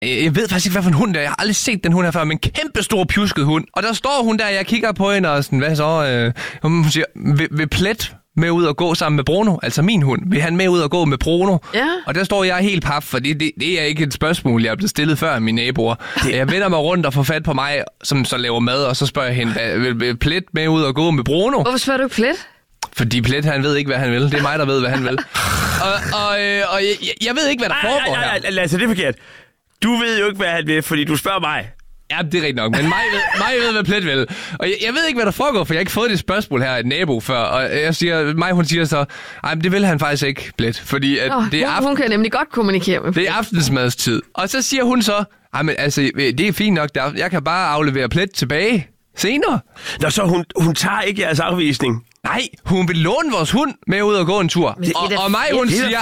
Jeg ved faktisk ikke, hvad for en hund det er. Jeg har aldrig set den hund her før, men en kæmpe stor pjusket hund. Og der står hun der, jeg kigger på hende og sådan, hvad så? Hun siger, vil Plet med ud og gå sammen med Bruno? Altså min hund. Vil han med ud og gå med Bruno? Ja. Og der står jeg helt paf, for det er ikke et spørgsmål, jeg er blevet stillet før af mine naboer. Jeg vender mig rundt og får fat på mig, som så laver mad, og så spørger jeg hende, vil Plet med ud og gå med Bruno? Hvorfor spørger du Plet? Fordi Plet, han ved ikke, hvad han vil. Det er mig, der ved, hvad han vil. Og jeg ved ikke, hvad der foregår her. Lasse, det er forkert. Du ved jo ikke, hvad han vil, fordi du spørger mig. Ja, det er rigtigt nok, men mig ved, hvad Plet vil. Og jeg ved ikke, hvad der foregår, for jeg har ikke fået det spørgsmål her af et nabo før. Og hun siger så, men det vil han faktisk ikke, Plet, fordi at det er hun kan nemlig godt kommunikere med Plet. Det er aftensmadstid. Og så siger hun så, men altså, det er fint nok, jeg kan bare aflevere Plet tilbage senere. Nå, så hun tager ikke jeres afvisning? Nej, hun vil låne vores hund med ud og gå en tur. Og mig, hun siger,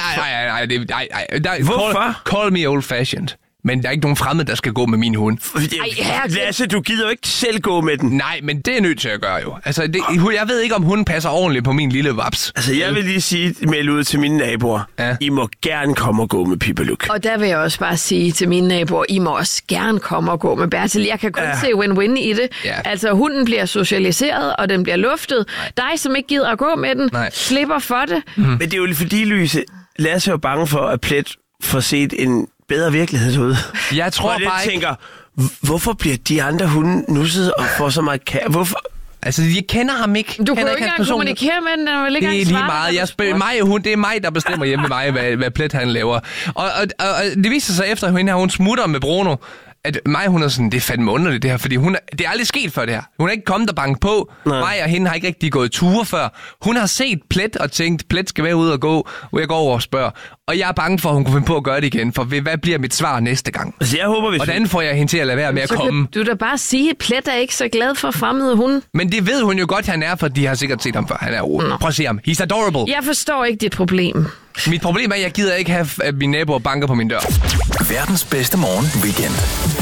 nej. Hvorfor? Call me old fashioned. Men der er ikke nogen fremmed, der skal gå med min hund. Lasse, du gider jo ikke selv gå med den. Nej, men det er nødt til at gøre jo. Altså, jeg ved ikke, om hunden passer ordentligt på min lille vaps. Altså, jeg vil lige melde ud til mine naboer. Ja. I må gerne komme og gå med Pipeluk. Og der vil jeg også bare sige til mine naboer, I må også gerne komme og gå med Bertil. Jeg kan kun se win-win i det. Ja. Altså, hunden bliver socialiseret, og den bliver luftet. Dig, som ikke gider at gå med den, slipper for det. Men det er jo fordi, Louise, Lasse er jo bange for, at Plet får set en bedre virkelighed ud. Jeg tror bare ikke... tænker, hvorfor bliver de andre hunde nusset og får så meget Hvorfor? Altså, jeg kender ham ikke. Du kan jo ikke engang kommunikere med den, den vil ikke engang svare. Det er lige meget. Det er mig, der bestemmer hjemme med mig, hvad Plet han laver. Og det viser sig efter, at hun smutter med Bruno, at hun er sådan, det er fandme underligt det her, fordi det er aldrig sket før det her. Hun er ikke kommet og banket på. Nej. Mig og hende har ikke rigtig gået ture før. Hun har set Plet og tænkt, Plet skal være ude og gå, og jeg går over og spørger. Og jeg er bange for, at hun kunne finde på at gøre det igen, for hvad bliver mit svar næste gang? Altså, jeg håber, hvordan får jeg hende til at lade være med at komme? Du da bare sige, at Plet er ikke så glad for fremmede hunde. Men det ved hun jo godt, han er, for de har sikkert set ham før. Han er prøv at se ham. He's adorable. Jeg forstår ikke dit problem. Mit problem er, at jeg gider ikke have, at mine naboer banker på min dør. Verdens bedste morgen weekend.